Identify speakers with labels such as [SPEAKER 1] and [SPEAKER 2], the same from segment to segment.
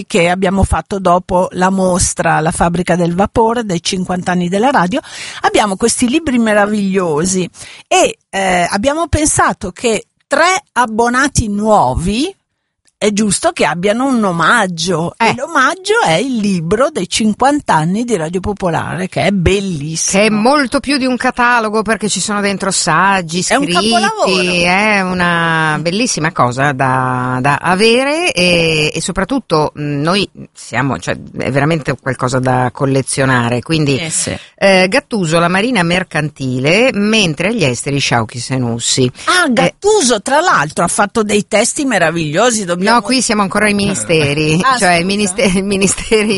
[SPEAKER 1] che abbiamo fatto dopo la mostra La fabbrica del vapore dei 50 anni della radio. Abbiamo questi libri meravigliosi e abbiamo pensato che 3 abbonati nuovi è giusto che abbiano un omaggio e l'omaggio è il libro dei 50 anni di Radio Popolare, che è bellissimo,
[SPEAKER 2] che è molto più di un catalogo, perché ci sono dentro saggi, scritti, è una bellissima cosa da avere e soprattutto noi siamo, cioè è veramente qualcosa da collezionare, quindi Gattuso, la Marina Mercantile, mentre agli esteri Sciauchi Senussi.
[SPEAKER 1] Gattuso tra l'altro ha fatto dei testi meravigliosi.
[SPEAKER 2] No, qui siamo ancora ai ministeri, cioè ministeri.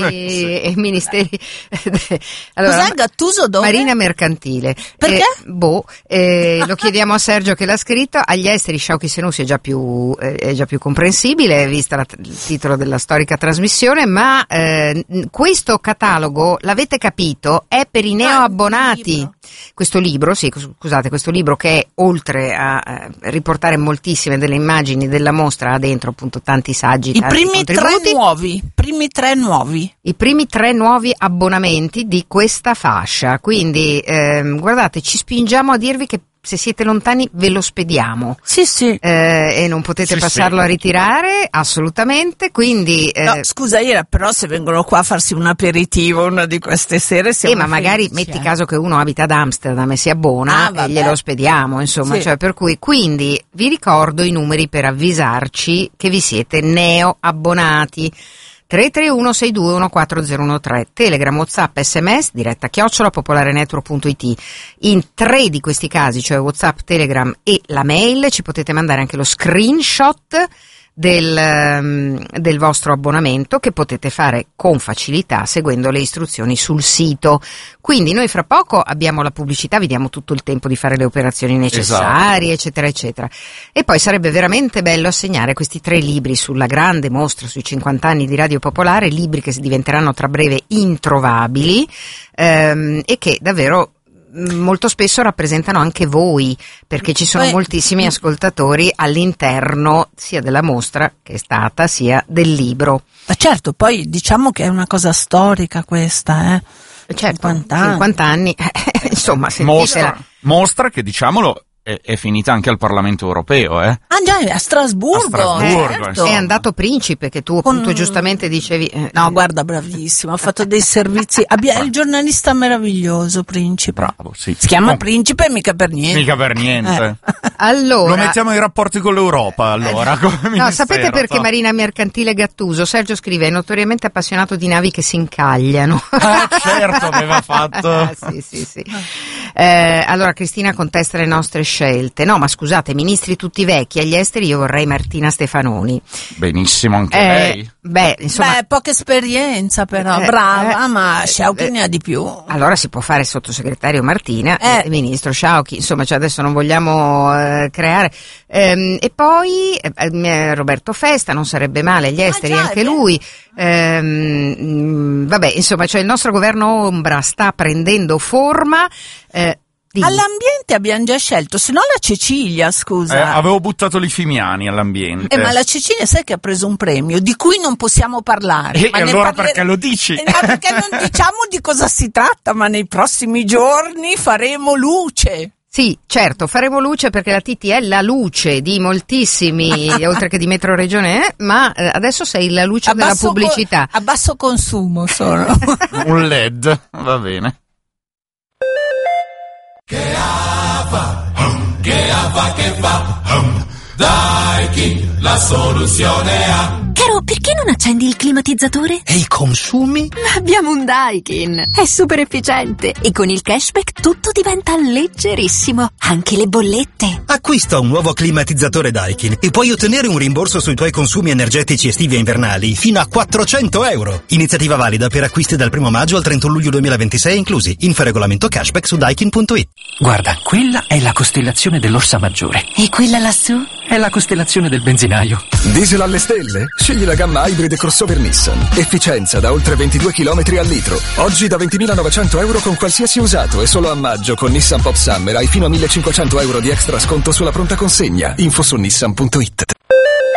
[SPEAKER 2] Allora,
[SPEAKER 1] cos'è Gattuso dove?
[SPEAKER 2] Marina Mercantile.
[SPEAKER 1] Perché?
[SPEAKER 2] Lo chiediamo a Sergio che l'ha scritto. Agli esteri Sciauchi Senussi è già più comprensibile, vista il titolo della storica trasmissione, ma questo catalogo, l'avete capito, è per i neoabbonati. Questo libro, questo libro che è, oltre a riportare moltissime delle immagini della mostra, ha dentro appunto tanti saggi, tanti contributi.
[SPEAKER 1] Primi tre nuovi
[SPEAKER 2] abbonamenti di questa fascia, quindi guardate, ci spingiamo a dirvi che se siete lontani ve lo spediamo.
[SPEAKER 1] Sì.
[SPEAKER 2] E non potete passarlo a ritirare, assolutamente, quindi...
[SPEAKER 1] No, scusa Ira, però se vengono qua a farsi un aperitivo una di queste sere siamo
[SPEAKER 2] ma magari metti caso che uno abita ad Amsterdam e si abbona e glielo spediamo, insomma, cioè per cui, quindi vi ricordo i numeri per avvisarci che vi siete neo abbonati. 331-621-4013, Telegram, WhatsApp, SMS, diretta @popolarenetwork.it. In 3 di questi casi, cioè WhatsApp, Telegram e la mail, ci potete mandare anche lo screenshot del vostro abbonamento, che potete fare con facilità seguendo le istruzioni sul sito. Quindi noi fra poco abbiamo la pubblicità, vi diamo tutto il tempo di fare le operazioni necessarie, eccetera eccetera, e poi sarebbe veramente bello assegnare questi 3 libri sulla grande mostra sui 50 anni di Radio Popolare, libri che diventeranno tra breve introvabili e che davvero molto spesso rappresentano anche voi, perché ci sono moltissimi ascoltatori all'interno sia della mostra che è stata, sia del libro.
[SPEAKER 1] Ma certo, poi diciamo che è una cosa storica questa,
[SPEAKER 2] certo, 50 anni, insomma,
[SPEAKER 3] mostra che, diciamolo, è finita anche al Parlamento europeo,
[SPEAKER 1] Ah già, a Strasburgo.
[SPEAKER 2] Certo. È andato Principe, che tu appunto giustamente dicevi.
[SPEAKER 1] No, guarda, bravissimo, ha fatto dei servizi. È il giornalista meraviglioso, Principe.
[SPEAKER 3] Bravo, sì.
[SPEAKER 1] Si chiama Principe, mica per niente.
[SPEAKER 2] Allora,
[SPEAKER 3] lo mettiamo in rapporti con l'Europa, allora.
[SPEAKER 2] No, sapete perché Marina Mercantile Gattuso? Sergio scrive: è notoriamente appassionato di navi che si incagliano.
[SPEAKER 3] Certo, aveva fatto.
[SPEAKER 2] Sì. Allora Cristina contesta le nostre scelte. No, ma scusate, ministri tutti vecchi agli esteri, io vorrei Martina Stefanoni.
[SPEAKER 3] Benissimo anche lei.
[SPEAKER 2] Insomma,
[SPEAKER 1] poca esperienza però, brava, ma Sciauchi ne ha di più.
[SPEAKER 2] Allora si può fare sottosegretario Martina e ministro Sciauchi, insomma, cioè adesso non vogliamo creare. E poi Roberto Festa non sarebbe male agli esteri, anche lui. Vabbè, insomma, cioè il nostro governo ombra sta prendendo forma.
[SPEAKER 1] All'ambiente abbiamo già scelto, se no la Cecilia, scusa.
[SPEAKER 3] Avevo buttato i Fimiani all'ambiente.
[SPEAKER 1] Ma la Cecilia sai che ha preso un premio di cui non possiamo parlare.
[SPEAKER 3] Ma allora perché lo dici?
[SPEAKER 1] Perché non diciamo di cosa si tratta, ma nei prossimi giorni faremo luce.
[SPEAKER 2] Sì, certo, faremo luce, perché la Titi è la luce di moltissimi, oltre che di Metro Regione, ma adesso sei la luce della pubblicità.
[SPEAKER 1] A basso consumo sono.
[SPEAKER 3] Un LED, va bene.
[SPEAKER 4] Che fa? Daikin, la soluzione ha.
[SPEAKER 5] Caro, perché non accendi il climatizzatore?
[SPEAKER 6] E i consumi?
[SPEAKER 5] Abbiamo un Daikin, è super efficiente e con il cashback tutto diventa leggerissimo, anche le bollette.
[SPEAKER 6] Acquista un nuovo climatizzatore Daikin e puoi ottenere un rimborso sui tuoi consumi energetici estivi e invernali fino a €400. Iniziativa valida per acquisti dal 1 maggio al 31 luglio 2026 inclusi. Info regolamento cashback su daikin.it.
[SPEAKER 7] Guarda, quella è la costellazione dell'Orsa Maggiore.
[SPEAKER 5] E quella lassù?
[SPEAKER 7] È la costellazione del benzinaio.
[SPEAKER 8] Diesel alle stelle? Scegli la gamma Hybrid crossover Nissan. Efficienza da oltre 22 km al litro. Oggi da €20.900 con qualsiasi usato, e solo a maggio con Nissan Pop Summer hai fino a €1.500 di extra sconto sulla pronta consegna. Info su nissan.it.